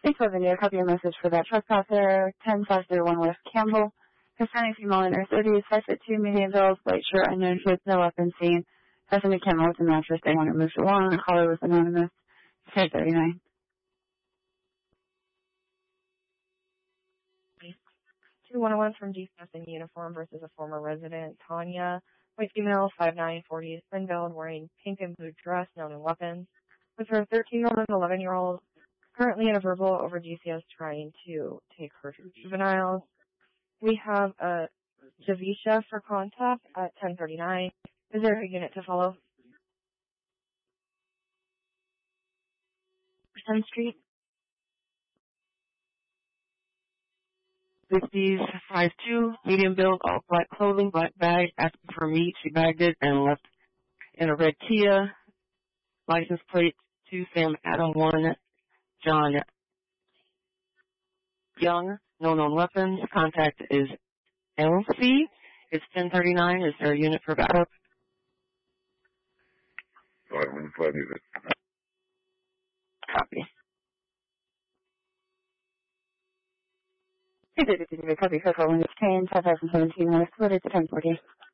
Thanks for the copy your message for that trespasser, 10/01 West Campbell. Hispanic female in her 30s, 5'2", medium build, white shirt, unknown kids, no weapon seen. Passing the camera with a mattress. They want it moved along. The caller was anonymous. 1039. 2101 from DCS in uniform versus a former resident, Tanya. White female, 5'9", 40, spin build, wearing pink and blue dress, known in weapons. With her 13-year-old and 11-year-old currently in a verbal over DCS trying to take her to juveniles. We have a Javisha for contact at 1039. Is there a unit to follow? 10th Street. 50s, 5'2", medium build, all black clothing, black bag, asking for meat. She bagged it and left in a red Kia. License plate 2 Sam Adam 1 John Young. No known weapons. Contact is Elsie. It's 1039. Is there a unit for backup? Copy. Hey, copy for calling this train, 5017 West, what is the 1040?